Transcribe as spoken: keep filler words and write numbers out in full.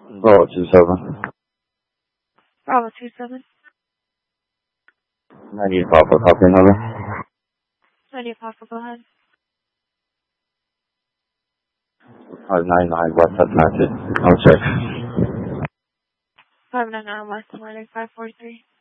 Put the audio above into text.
Bravo two seven. Bravo two seven. ninety-eight Papa, copy another. ninety-eight Papa, go ahead. five nine nine West Atlantic. No check. five nine nine West Atlantic, five four three.